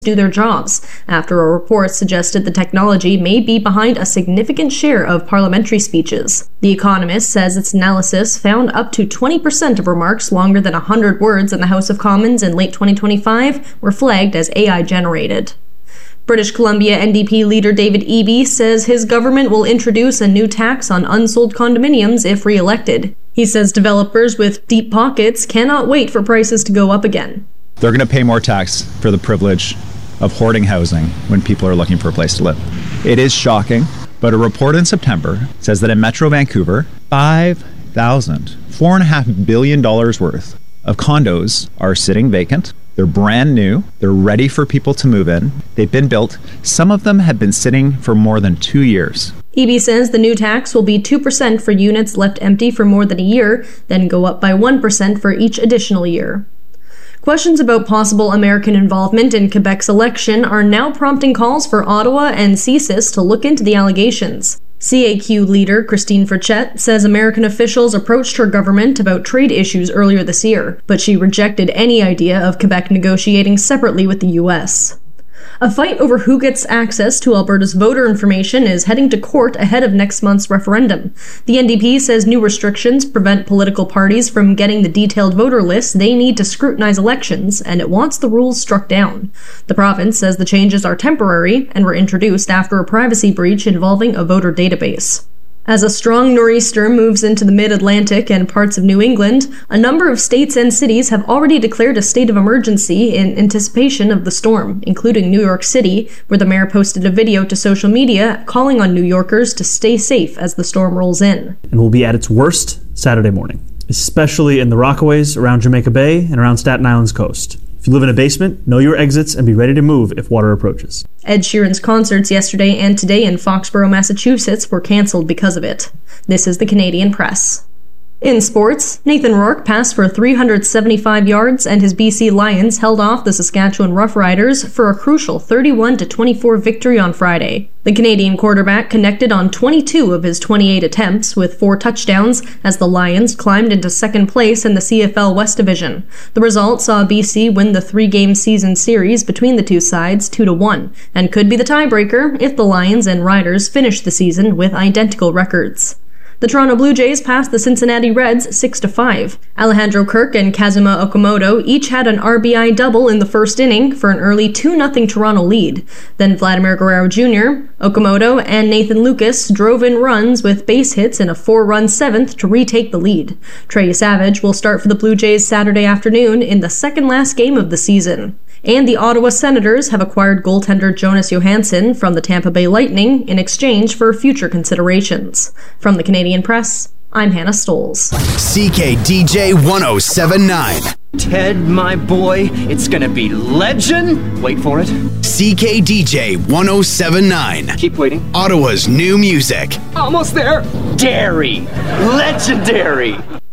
do their jobs, after a report suggested the technology may be behind a significant share of parliamentary speeches. The Economist says its analysis found up to 20% of remarks longer than 100 words in the House of Commons in late 2025 were flagged as AI-generated. British Columbia NDP leader David Eby says his government will introduce a new tax on unsold condominiums if re-elected. He says developers with deep pockets cannot wait for prices to go up again. They're going to pay more tax for the privilege of hoarding housing when people are looking for a place to live. It is shocking, but a report in September says that in Metro Vancouver, $4.5 billion worth of condos are sitting vacant. They're brand new. They're ready for people to move in. They've been built. Some of them have been sitting for more than 2 years. Eby says the new tax will be 2% for units left empty for more than a year, then go up by 1% for each additional year. Questions about possible American involvement in Quebec's election are now prompting calls for Ottawa and CSIS to look into the allegations. CAQ leader Christine Frechette says American officials approached her government about trade issues earlier this year, but she rejected any idea of Quebec negotiating separately with the U.S. A fight over who gets access to Alberta's voter information is heading to court ahead of next month's referendum. The NDP says new restrictions prevent political parties from getting the detailed voter lists they need to scrutinize elections, and it wants the rules struck down. The province says the changes are temporary and were introduced after a privacy breach involving a voter database. As a strong nor'easter moves into the mid-Atlantic and parts of New England, a number of states and cities have already declared a state of emergency in anticipation of the storm, including New York City, where the mayor posted a video to social media calling on New Yorkers to stay safe as the storm rolls in. And will be at its worst Saturday morning, especially in the Rockaways, around Jamaica Bay, and around Staten Island's coast. If you live in a basement, know your exits and be ready to move if water approaches. Ed Sheeran's concerts yesterday and today in Foxborough, Massachusetts were cancelled because of it. This is the Canadian Press. In sports, Nathan Rourke passed for 375 yards and his BC Lions held off the Saskatchewan Roughriders for a crucial 31-24 victory on Friday. The Canadian quarterback connected on 22 of his 28 attempts with 4 touchdowns as the Lions climbed into second place in the CFL West Division. The result saw BC win the 3-game season series between the two sides 2-1 and could be the tiebreaker if the Lions and Riders finish the season with identical records. The Toronto Blue Jays passed the Cincinnati Reds 6-5. Alejandro Kirk and Kazuma Okamoto each had an RBI double in the first inning for an early 2-0 Toronto lead. Then Vladimir Guerrero Jr., Okamoto, and Nathan Lucas drove in runs with base hits in a 4-run seventh to retake the lead. Trey Savage will start for the Blue Jays Saturday afternoon in the second-last game of the season. And the Ottawa Senators have acquired goaltender Jonas Johansson from the Tampa Bay Lightning in exchange for future considerations. From the Canadian Press, I'm Hannah Stolz. CKDJ 1079. Ted, my boy, it's gonna be legend. Wait for it. CKDJ 1079. Keep waiting. Ottawa's new music. Almost there. Dairy. Legendary.